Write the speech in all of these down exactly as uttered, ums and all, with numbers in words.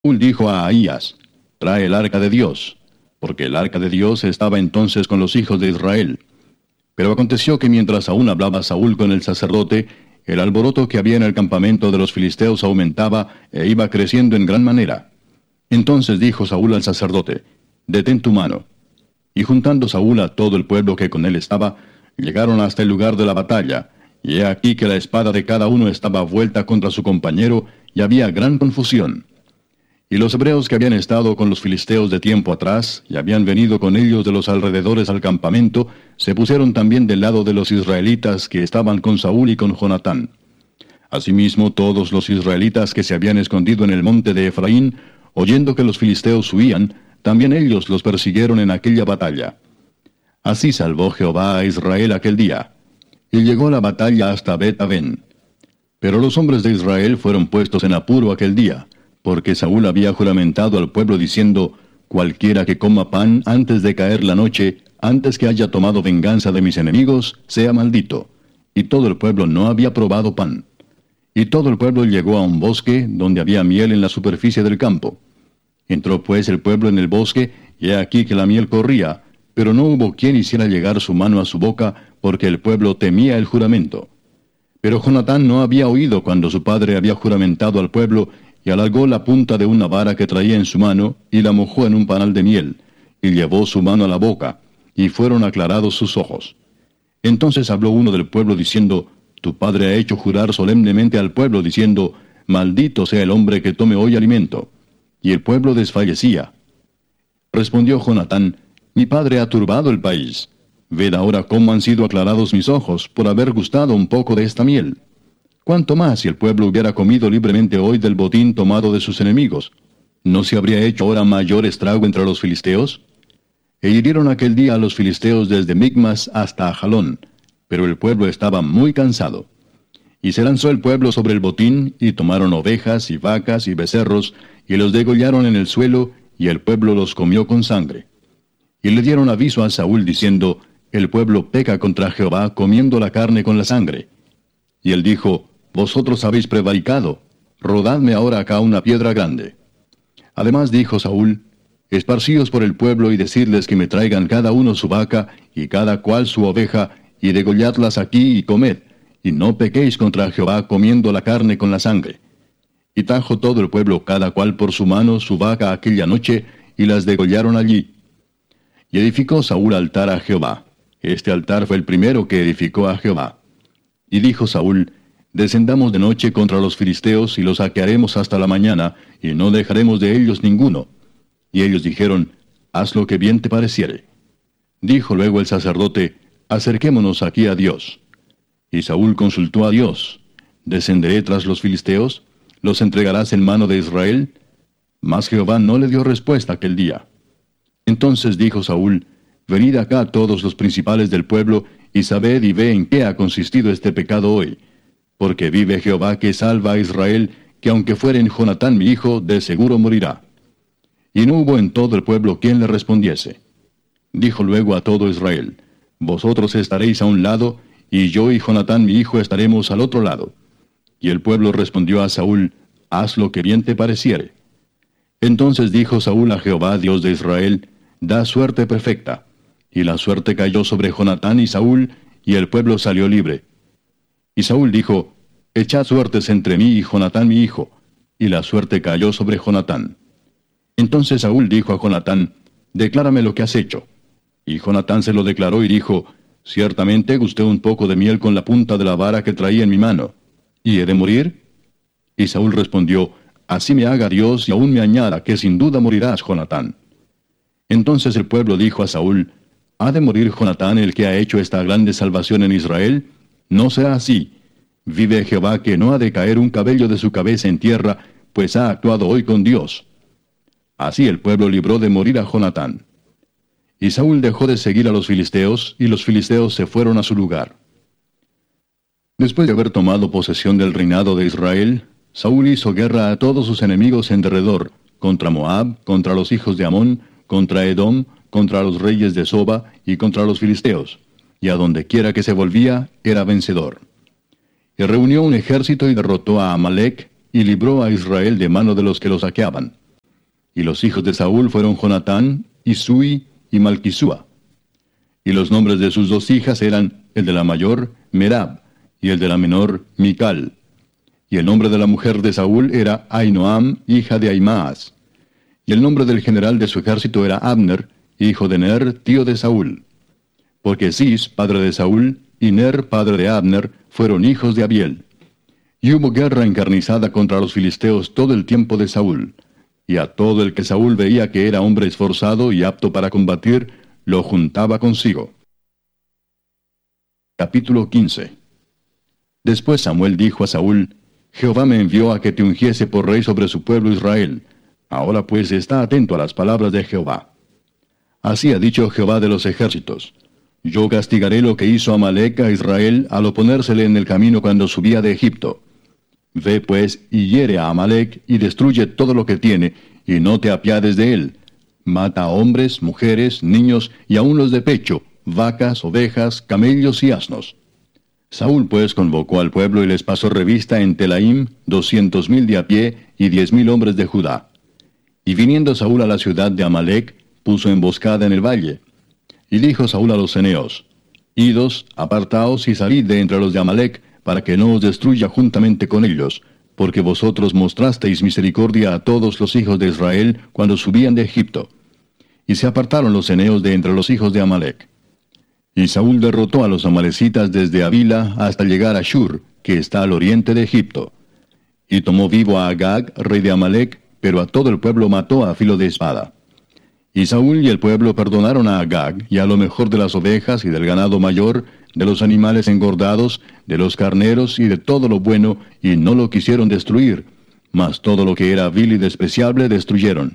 Saúl dijo a Ahías: «Trae el arca de Dios», porque el arca de Dios estaba entonces con los hijos de Israel. Pero aconteció que mientras aún hablaba Saúl con el sacerdote, el alboroto que había en el campamento de los filisteos aumentaba e iba creciendo en gran manera. Entonces dijo Saúl al sacerdote: «Detén tu mano». Y juntando Saúl a todo el pueblo que con él estaba, llegaron hasta el lugar de la batalla, y he aquí que la espada de cada uno estaba vuelta contra su compañero, y había gran confusión. Y los hebreos que habían estado con los filisteos de tiempo atrás, y habían venido con ellos de los alrededores al campamento, se pusieron también del lado de los israelitas que estaban con Saúl y con Jonatán. Asimismo, todos los israelitas que se habían escondido en el monte de Efraín, oyendo que los filisteos huían, también ellos los persiguieron en aquella batalla. Así salvó Jehová a Israel aquel día. Y llegó la batalla hasta Bet-Aven. Pero los hombres de Israel fueron puestos en apuro aquel día, porque Saúl había juramentado al pueblo diciendo: «Cualquiera que coma pan antes de caer la noche, antes que haya tomado venganza de mis enemigos, sea maldito». Y todo el pueblo no había probado pan. Y todo el pueblo llegó a un bosque, donde había miel en la superficie del campo. Entró pues el pueblo en el bosque, y he aquí que la miel corría, pero no hubo quien hiciera llegar su mano a su boca, porque el pueblo temía el juramento. Pero Jonatán no había oído cuando su padre había juramentado al pueblo, y alargó la punta de una vara que traía en su mano, y la mojó en un panal de miel, y llevó su mano a la boca, y fueron aclarados sus ojos. Entonces habló uno del pueblo diciendo: «Tu padre ha hecho jurar solemnemente al pueblo, diciendo: Maldito sea el hombre que tome hoy alimento». Y el pueblo desfallecía. Respondió Jonatán: «Mi padre ha turbado el país. Ved ahora cómo han sido aclarados mis ojos, por haber gustado un poco de esta miel. ¿Cuánto más si el pueblo hubiera comido libremente hoy del botín tomado de sus enemigos? ¿No se habría hecho ahora mayor estrago entre los filisteos?» E hirieron aquel día a los filisteos desde Micmas hasta Ajalón, pero el pueblo estaba muy cansado. Y se lanzó el pueblo sobre el botín, y tomaron ovejas y vacas y becerros, y los degollaron en el suelo, y el pueblo los comió con sangre. Y le dieron aviso a Saúl diciendo: «El pueblo peca contra Jehová comiendo la carne con la sangre». Y él dijo: «Vosotros habéis prevaricado, rodadme ahora acá una piedra grande». Además dijo Saúl: «Esparcíos por el pueblo y decidles que me traigan cada uno su vaca, y cada cual su oveja, y degolladlas aquí y comed, y no pequéis contra Jehová comiendo la carne con la sangre». Y trajo todo el pueblo cada cual por su mano su vaca aquella noche, y las degollaron allí. Y edificó Saúl altar a Jehová. Este altar fue el primero que edificó a Jehová. Y dijo Saúl: «Descendamos de noche contra los filisteos, y los saquearemos hasta la mañana, y no dejaremos de ellos ninguno». Y ellos dijeron: «Haz lo que bien te pareciere». Dijo luego el sacerdote: «Acerquémonos aquí a Dios». Y Saúl consultó a Dios: «¿Descenderé tras los filisteos? ¿Los entregarás en mano de Israel?». Mas Jehová no le dio respuesta aquel día. Entonces dijo Saúl: «Venid acá todos los principales del pueblo, y sabed y ve en qué ha consistido este pecado hoy. Porque vive Jehová que salva a Israel, que aunque fuere en Jonatán mi hijo, de seguro morirá». Y no hubo en todo el pueblo quien le respondiese. Dijo luego a todo Israel: «Vosotros estaréis a un lado, y yo y Jonatán mi hijo estaremos al otro lado». Y el pueblo respondió a Saúl: «Haz lo que bien te pareciere». Entonces dijo Saúl a Jehová, Dios de Israel: «Da suerte perfecta». Y la suerte cayó sobre Jonatán y Saúl, y el pueblo salió libre. Y Saúl dijo: «Echad suertes entre mí y Jonatán mi hijo». Y la suerte cayó sobre Jonatán. Entonces Saúl dijo a Jonatán: «Declárame lo que has hecho». Y Jonatán se lo declaró y dijo: «Ciertamente gusté un poco de miel con la punta de la vara que traía en mi mano. ¿Y he de morir?». Y Saúl respondió: «Así me haga Dios y aún me añada, que sin duda morirás, Jonatán». Entonces el pueblo dijo a Saúl: «¿Ha de morir Jonatán, el que ha hecho esta grande salvación en Israel? No sea así. Vive Jehová que no ha de caer un cabello de su cabeza en tierra, pues ha actuado hoy con Dios». Así el pueblo libró de morir a Jonatán. Y Saúl dejó de seguir a los filisteos, y los filisteos se fueron a su lugar. Después de haber tomado posesión del reinado de Israel, Saúl hizo guerra a todos sus enemigos en derredor, contra Moab, contra los hijos de Amón, contra Edom, contra los reyes de Soba y contra los filisteos, y a donde quiera que se volvía, era vencedor. Y reunió un ejército y derrotó a Amalec, y libró a Israel de mano de los que lo saqueaban. Y los hijos de Saúl fueron Jonatán, Isui y Malquisúa. Y los nombres de sus dos hijas eran el de la mayor, Merab, y el de la menor, Mical. Y el nombre de la mujer de Saúl era Ainoam, hija de Ahimaas. Y el nombre del general de su ejército era Abner, hijo de Ner, tío de Saúl. Porque Cis, padre de Saúl, y Ner, padre de Abner, fueron hijos de Abiel. Y hubo guerra encarnizada contra los filisteos todo el tiempo de Saúl. Y a todo el que Saúl veía que era hombre esforzado y apto para combatir, lo juntaba consigo. Capítulo quince. Después Samuel dijo a Saúl: Jehová me envió a que te ungiese por rey sobre su pueblo Israel. Ahora pues está atento a las palabras de Jehová. Así ha dicho Jehová de los ejércitos: Yo castigaré lo que hizo Amalec a Israel al oponérsele en el camino cuando subía de Egipto. Ve pues y hiere a Amalec y destruye todo lo que tiene, y no te apiades de él. Mata a hombres, mujeres, niños y aun los de pecho, vacas, ovejas, camellos y asnos. Saúl pues convocó al pueblo y les pasó revista en Telaim, doscientos mil de a pie y diez mil hombres de Judá. Y viniendo Saúl a la ciudad de Amalec, puso emboscada en el valle. Y dijo Saúl a los ceneos: Idos, apartaos y salid de entre los de Amalec, para que no os destruya juntamente con ellos, porque vosotros mostrasteis misericordia a todos los hijos de Israel cuando subían de Egipto. Y se apartaron los ceneos de entre los hijos de Amalec. Y Saúl derrotó a los amalecitas desde Avila hasta llegar a Shur, que está al oriente de Egipto. Y tomó vivo a Agag, rey de Amalec, pero a todo el pueblo mató a filo de espada. Y Saúl y el pueblo perdonaron a Agag, y a lo mejor de las ovejas y del ganado mayor, de los animales engordados, de los carneros y de todo lo bueno, y no lo quisieron destruir, mas todo lo que era vil y despreciable destruyeron.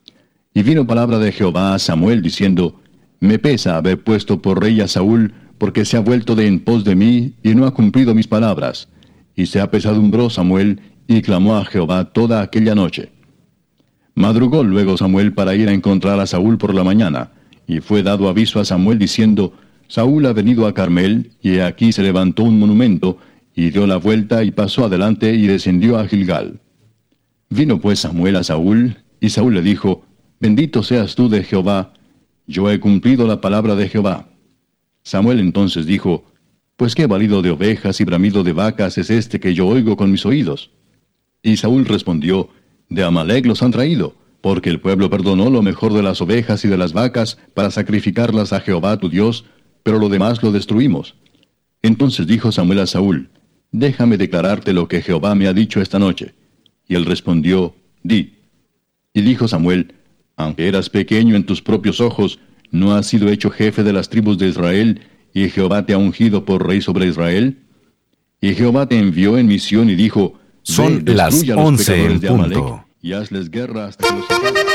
Y vino palabra de Jehová a Samuel diciendo: Me pesa haber puesto por rey a Saúl, porque se ha vuelto de en pos de mí, y no ha cumplido mis palabras. Y se apesadumbró Samuel, y clamó a Jehová toda aquella noche. Madrugó luego Samuel para ir a encontrar a Saúl por la mañana, y fue dado aviso a Samuel diciendo: Saúl ha venido a Carmel, y he aquí se levantó un monumento, y dio la vuelta y pasó adelante y descendió a Gilgal. Vino pues Samuel a Saúl, y Saúl le dijo: Bendito seas tú de Jehová, yo he cumplido la palabra de Jehová. Samuel entonces dijo: Pues qué balido de ovejas y bramido de vacas es este que yo oigo con mis oídos. Y Saúl respondió: De Amalec los han traído, porque el pueblo perdonó lo mejor de las ovejas y de las vacas para sacrificarlas a Jehová tu Dios, pero lo demás lo destruimos. Entonces dijo Samuel a Saúl: Déjame declararte lo que Jehová me ha dicho esta noche. Y él respondió: Di. Y dijo Samuel: Aunque eras pequeño en tus propios ojos, ¿no has sido hecho jefe de las tribus de Israel, y Jehová te ha ungido por rey sobre Israel? Y Jehová te envió en misión y dijo: Son Ve, las destruye a los once pecadores en de Amalec, punto. y hazles guerra hasta que los acabe.